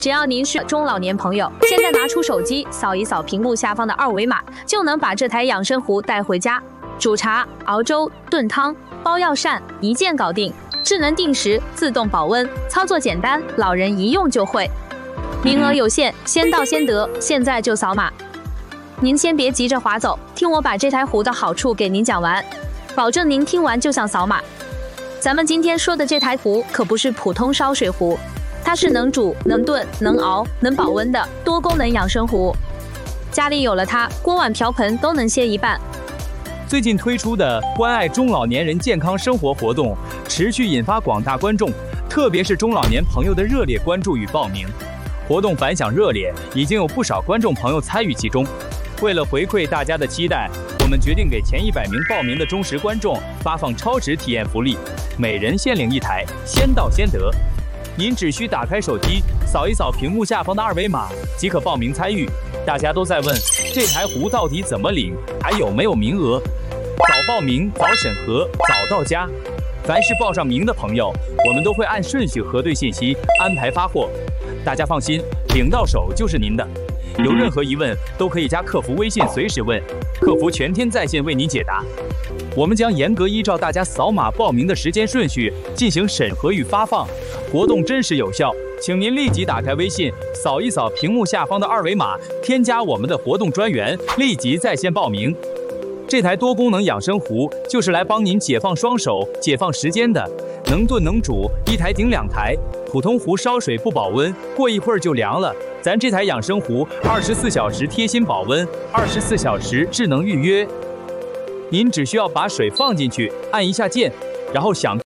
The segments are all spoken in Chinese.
只要您是中老年朋友，现在拿出手机扫一扫屏幕下方的二维码，就能把这台养生壶带回家。煮茶、熬粥、炖汤、包药膳，一键搞定。智能定时，自动保温，操作简单，老人一用就会。名额有限，先到先得，现在就扫码。您先别急着划走，听我把这台壶的好处给您讲完，保证您听完就想扫码。咱们今天说的这台壶可不是普通烧水壶，它是能煮、能炖、能熬、能保温的多功能养生壶。家里有了它，锅碗瓢盆都能歇一半。 最近推出的关爱中老年人健康生活活动，持续引发广大观众，特别是中老年朋友的热烈关注与报名。活动反响热烈，已经有不少观众朋友参与其中。为了回馈大家的期待，我们决定给前100名报名的忠实观众发放超值体验福利，每人限领1台，先到先得。您只需打开手机，扫一扫屏幕下方的二维码，即可报名参与。大家都在问，这台壶到底怎么领，还有没有名额？早报名，早审核，早到家。凡是报上名的朋友，我们都会按顺序核对信息，安排发货。大家放心，领到手就是您的。有任何疑问，都可以加客服微信随时问，客服全天在线为您解答。我们将严格依照大家扫码报名的时间顺序进行审核与发放，活动真实有效，请您立即打开微信，扫一扫屏幕下方的二维码，添加我们的活动专员，立即在线报名。这台多功能养生壶就是来帮您解放双手、解放时间的，能炖能煮，一台顶2台。普通壶烧水不保温，过一会儿就凉了。咱这台养生壶24小时贴心保温，24小时智能预约。您只需要把水放进去，按一下键，然后想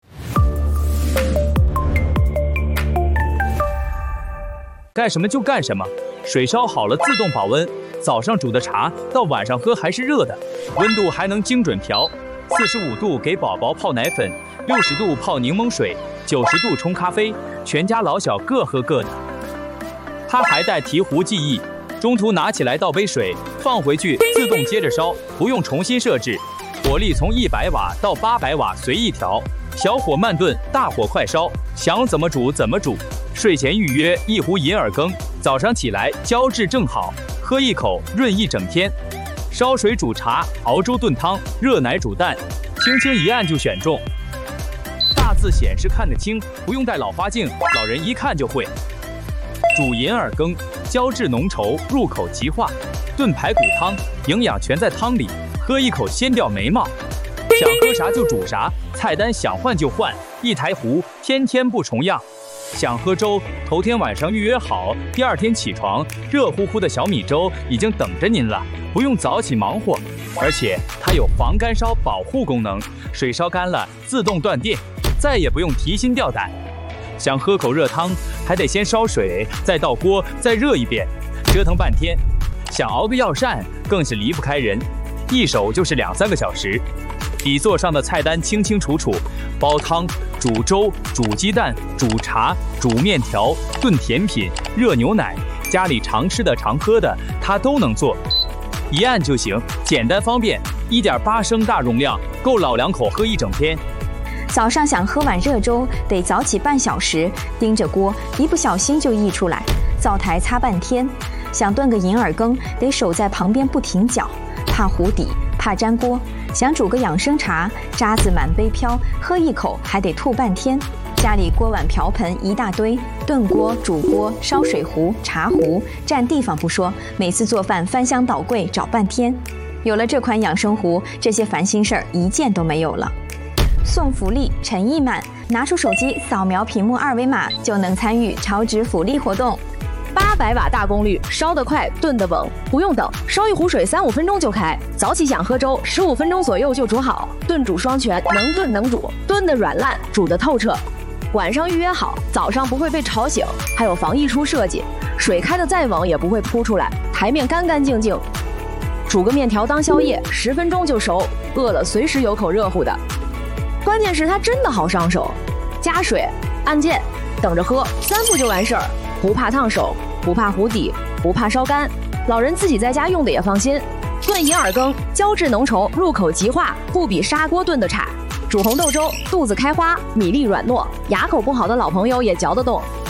干什么就干什么。水烧好了自动保温，早上煮的茶到晚上喝还是热的，温度还能精准调。45度给宝宝泡奶粉，60度泡柠檬水，90度冲咖啡，全家老小各喝各的。它还带提壶记忆，中途拿起来倒杯水，放回去自动接着烧，不用重新设置。火力从100瓦到800瓦随意调，小火慢炖，大火快烧，想怎么煮怎么煮。睡前预约1壶银耳羹，早上起来胶质正好，喝一口润一整天。烧水煮茶，熬粥炖汤，热奶煮蛋，轻轻一按就选中。大字显示看得清，不用戴老花镜，老人一看就会。煮银耳羹，胶质浓稠，入口即化。炖排骨汤，营养全在汤里，喝一口先掉眉毛。想喝啥就煮啥，菜单想换就换，一台壶，天天不重样。想喝粥，头天晚上预约好，第2天起床，热乎乎的小米粥已经等着您了，不用早起忙活。而且它有防干烧保护功能，水烧干了自动断电，再也不用提心吊胆。想喝口热汤，还得先烧水，再倒锅，再热一遍，折腾半天。想熬个药膳，更是离不开人，一手就是2-3个小时。底座上的菜单清清楚楚，煲汤、煮粥、煮鸡蛋、煮茶、煮面条、炖甜品、热牛奶，家里常吃的常喝的，它都能做。一按就行，简单方便。1.8升大容量，够老两口喝一整天。 早上想喝碗热粥，得早起半小时，盯着锅，一不小心就溢出来，灶台擦半天。想炖个银耳羹，得守在旁边不停搅，怕糊底，怕粘锅。想煮个养生茶，渣子满杯飘，喝一口还得吐半天。家里锅碗瓢盆一大堆，炖锅、煮锅、烧水壶、茶壶，占地方不说，每次做饭翻箱倒柜找半天。有了这款养生壶，这些烦心事儿一件都没有了。送福利，诚意满，拿出手机扫描屏幕二维码就能参与超值福利活动。 800瓦大功率，烧得快，炖得稳，不用等，烧一壶水3-5分钟就开。早起想喝粥，15分钟左右就煮好，炖煮双全，能炖能煮，炖得软烂，煮得透彻。晚上预约好，早上不会被吵醒，还有防溢出设计，水开得再猛也不会扑出来，台面干干净净。煮个面条当宵夜，10分钟就熟，饿了随时有口热乎的。关键是它真的好上手，加水，按键，等着喝，3步就完事儿。不怕烫手，不怕糊底，不怕烧干，老人自己在家用的也放心。炖银耳羹，胶质浓稠，入口即化，不比砂锅炖的差。煮红豆粥，肚子开花，米粒软糯，牙口不好的老朋友也嚼得动。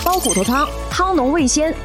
煲骨头汤，汤浓味鲜，